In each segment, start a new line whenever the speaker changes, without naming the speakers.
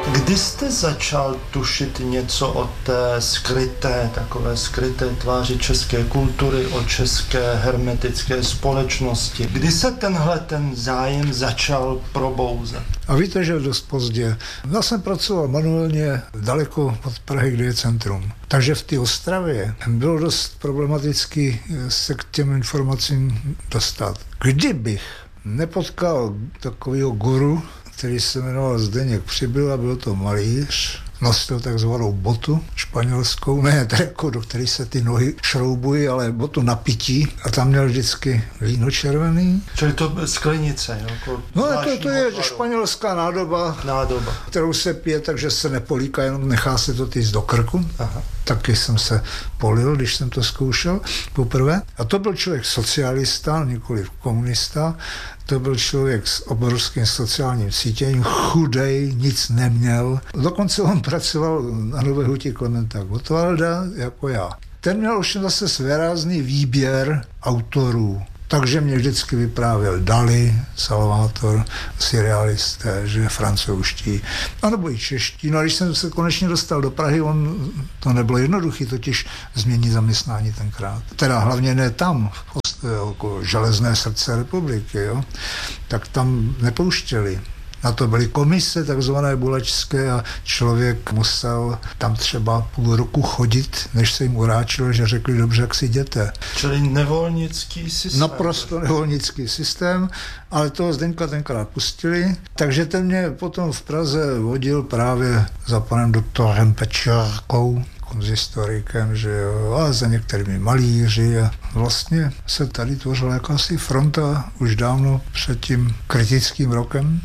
Kdy jste začal tušit něco o té takové skryté tváři české kultury, o české hermetické společnosti? Kdy se ten zájem začal probouzet?
A víte, že dost pozdě. Já jsem pracoval manuálně daleko od Prahy, kde je centrum. Takže v té Ostravě bylo dost problematicky se k těm informacím dostat. Kdybych nepotkal takového guru, který se jmenoval Zdeněk Přibyl a byl to malíř, nosil takzvanou botu španělskou, ne jako do který se ty nohy šroubují, ale botu na pití a tam měl vždycky víno červený.
Čili to sklenice, jako
no to je španělská nádoba, kterou se pije, takže se nepolíká, jenom nechá se to týct do krku. Aha. Taky jsem se polil, když jsem to zkoušel poprvé. A to byl člověk socialista, nikoliv komunista. To byl člověk s obrovským sociálním cítěním, chudej, nic neměl. Dokonce on pracoval na Nové huti Klementa Gottwalda, jako já. Ten měl ovšem zase svérázný výběr autorů. Takže mě vždycky vyprávěl Dali, Salvator, surrealisté, že francouzští, anebo i čeští. No a když jsem se konečně dostal do Prahy, to nebylo jednoduché, totiž změnit zaměstnání tenkrát. Teda hlavně ne tam, jako železné srdce republiky, jo? Tak tam nepouštěli. Na to byly komise takzvané bulačské a člověk musel tam třeba půl roku chodit, než se jim uráčilo, že řekli dobře, jak si jděte.
Čili nevolnický systém.
Naprosto nevolnický systém, ale toho Zdeňka tenkrát pustili, takže ten mě potom v Praze vodil právě za panem doktorem Pečárkou, konzistorikem, že jo, a za některými malíři a vlastně se tady tvořila jakási fronta už dávno před tím kritickým rokem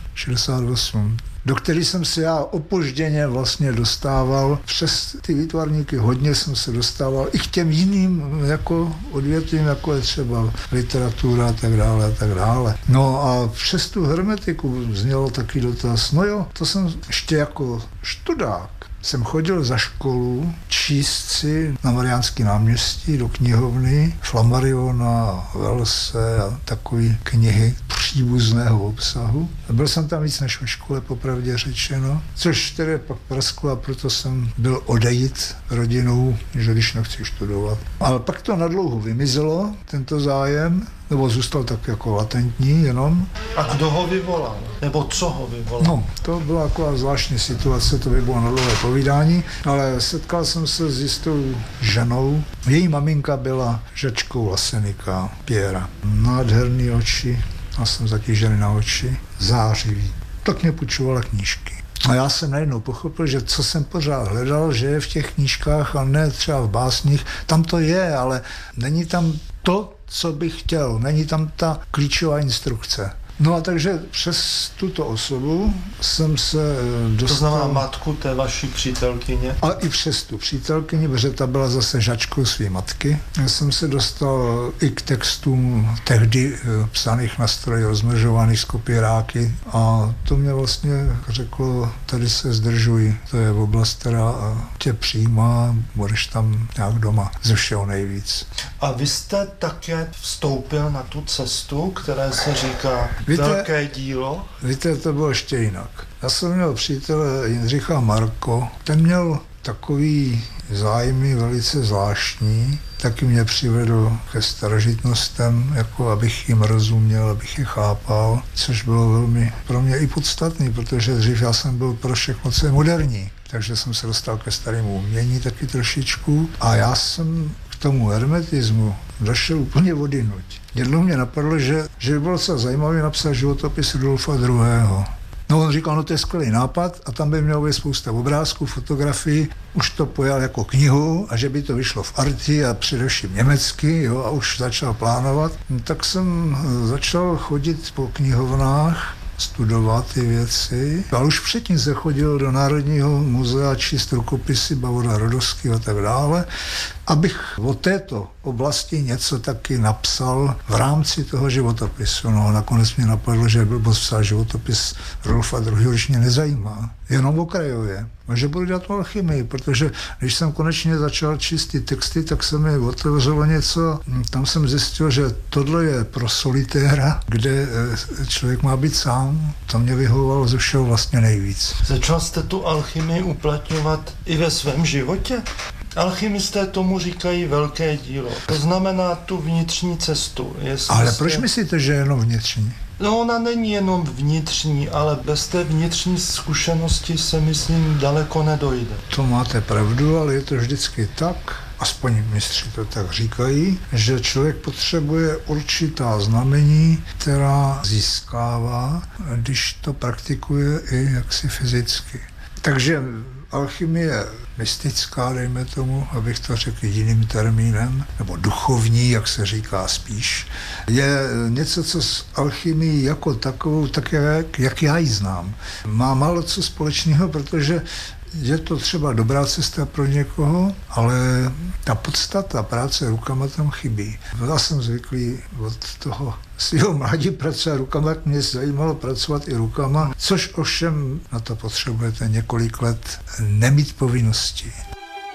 68, do který jsem se já opožděně vlastně dostával přes ty výtvarníky, hodně jsem se dostával i k těm jiným jako odvětvím, jako je třeba literatura a tak dále a tak dále. No a přes tu hermetiku znělo taky dotaz, no jo, to jsem ještě jako študák jsem chodil za školu číst si na Mariánský náměstí do knihovny Flammariona, Wellse a takové knihy příbuzného obsahu. Byl jsem tam víc než ve škole, popravdě řečeno, což tedy pak prasklo a proto jsem byl odejít rodinou, že když nechci studovat. Ale pak to nadlouho vymizelo, tento zájem, nebo zůstal tak jako latentní jenom.
A kdo ho vyvolal? Nebo co ho vyvolal?
No, to byla taková zvláštní situace, to by bylo na dlouhé povídání, ale setkal jsem se s jistou ženou. Její maminka byla žačkou Lasenika Piera. Nádherný oči, já jsem zatížený na oči, zářivý. Tak mě půjčovala knížky. A já jsem najednou pochopil, že co jsem pořád hledal, že je v těch knížkách a ne třeba v básních, tam to je, ale není tam to, co bych chtěl, není tam ta klíčová instrukce. No a takže přes tuto osobu jsem se dostal...
To znamená matku té vaší přítelkyně?
A i přes tu přítelkyni, protože ta byla zase žačkou své matky. Já jsem se dostal i k textům tehdy psaných na stroji, rozmnožovaných z kopíráky a to mě vlastně řeklo, tady se zdržuj, to je oblast, která tě přijímá, budeš tam nějak doma ze všeho nejvíc.
A vy jste také vstoupil na tu cestu, které se říká velké dílo?
Víte, to bylo ještě jinak. Já jsem měl přítele Jindřicha Marko, ten měl takový zájmy velice zvláštní, taky mě přivedl ke starožitnostem, jako abych jim rozuměl, abych je chápal, což bylo velmi pro mě i podstatný, protože dřív já jsem byl pro všechno, co je moderní. Takže jsem se dostal ke starému umění taky trošičku a já jsem k tomu hermetismu došel úplně odjinuť. Jednou mě napadlo, že by bylo docela zajímavé napsat životopis Rudolfa II. No on říkal, no to je skvělý nápad a tam by mělo být spousta obrázků, fotografií, už to pojal jako knihu a že by to vyšlo v arti a především německy, jo, a už začal plánovat. No, tak jsem začal chodit po knihovnách, studovat ty věci. A už předtím se chodil do Národního muzea číst rukopisy Bavoda Rodovský a tak dále. abych o této oblasti něco taky napsal v rámci toho životopisu. No, nakonec mě napadlo, že blbost psal životopis Rolfa II. Už mě nezajímá, jenom okrajově. A že budu dělat alchymii, protože když jsem konečně začal číst ty texty, tak se mi otevřelo něco. Tam jsem zjistil, že tohle je pro solitéra, kde člověk má být sám. To mě vyhovovalo ze všeho vlastně nejvíc.
Začal jste tu alchymii uplatňovat i ve svém životě? Alchymisté tomu říkají velké dílo. To znamená tu vnitřní cestu.
Ale proč myslíte, že je jenom vnitřní?
No, ona není jenom vnitřní, ale bez té vnitřní zkušenosti se, myslím, daleko nedojde.
To máte pravdu, ale je to vždycky tak, aspoň mistři to tak říkají, že člověk potřebuje určitá znamení, která získává, když to praktikuje i jaksi fyzicky. Takže alchymie mystická, dejme tomu, abych to řekl jiným termínem, nebo duchovní, jak se říká spíš, je něco, co s alchymií jako takovou, tak jak já ji znám. Má málo co společného, protože je to třeba dobrá cesta pro někoho, ale ta podstata práce rukama tam chybí. Já jsem zvyklý od toho svého mládí pracovat rukama, jak mě zajímalo pracovat i rukama, což ovšem na to potřebujete několik let nemít povinností.